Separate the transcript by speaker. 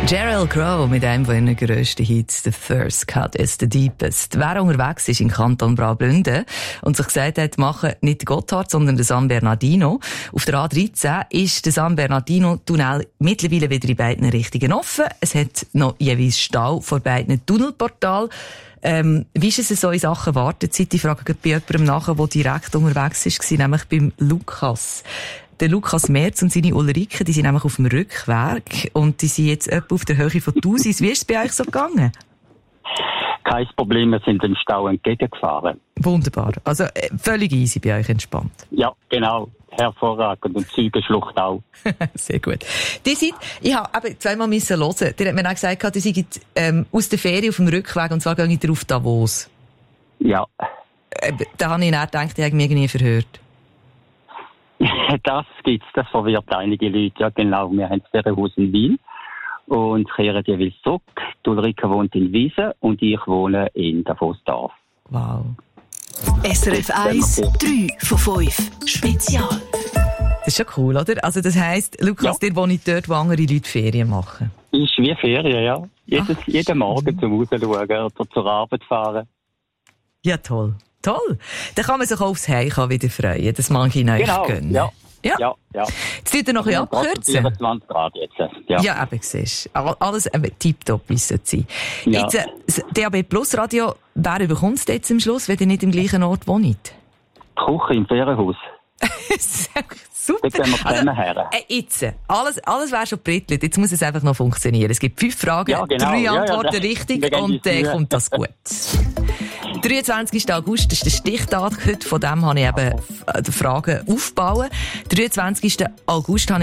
Speaker 1: Sheryl Crow mit einem von ihren grössten Hits, «The First Cut is the Deepest». Wer unterwegs ist in Kanton Graubünden und sich gesagt hat, machen nicht den Gotthard, sondern den San Bernardino. Auf der A13 ist der San Bernardino-Tunnel mittlerweile wieder in beiden Richtungen offen. Es hat noch jeweils Stau vor beiden Tunnelportalen. Wie ist es so in Sachen Wartezeit? Ich frage bei jemandem nach, der direkt unterwegs war, nämlich beim Lukas. Der Lukas Merz und seine Ulrike, die sind nämlich auf dem Rückweg und die sind jetzt etwa auf der Höhe von Thusis. Wie ist es bei euch so gegangen?
Speaker 2: Kein Problem, wir sind dem Stau entgegengefahren.
Speaker 1: Wunderbar. Also völlig easy bei euch, entspannt.
Speaker 2: Ja, genau. Hervorragend. Und Zeugenschlucht auch.
Speaker 1: Sehr gut. Ich habe aber zweimal hören. Der hat mir auch gesagt, die sind aus der Ferien auf dem Rückweg und zwar gehen die auf Davos.
Speaker 2: Ja.
Speaker 1: Da habe ich dann gedacht, die haben mich irgendwie verhört.
Speaker 2: Das gibt's, das verwirrt einige Leute. Ja, genau. Wir haben das Ferienhaus in Wien und kehren jeweils zurück. Die Ulrike wohnt in Wiesen und ich wohne in Davosdorf.
Speaker 1: Wow.
Speaker 3: SRF 1, 3 von 5. Spezial.
Speaker 1: Das ist schon cool, oder? Also das heisst, Lukas, ihr wohnt dort, wo andere Leute Ferien machen.
Speaker 2: Ist wie Ferien, ja. Jeden Morgen zum Rausschauen oder zur Arbeit fahren.
Speaker 1: Ja, toll. Toll. Dann kann man sich auch aufs Heimkommen wieder freuen. Das mag ich euch gönnen.
Speaker 2: Ja.
Speaker 1: Ja. Jetzt tut er noch ein bisschen abkürzen.
Speaker 2: 24 Grad jetzt.
Speaker 1: Ja, eben, siehst du. Alles tipptopp, wie es sein.
Speaker 2: Ja.
Speaker 1: Jetzt, das DAB Plus Radio, wer bekommt es jetzt am Schluss, wenn ihr nicht im gleichen Ort wohnt?
Speaker 2: Die Küche im Ferienhaus.
Speaker 1: Super.
Speaker 2: Jetzt gehen wir zusammen her.
Speaker 1: Jetzt, alles wäre schon brittelt. Jetzt muss es einfach noch funktionieren. Es gibt 5 Fragen,
Speaker 2: ja, genau.
Speaker 1: 3 Antworten richtig und dann kommt das gut. 23. August ist der Stichtag heute. Von dem habe ich eben die Fragen aufgebaut. 23. August habe ich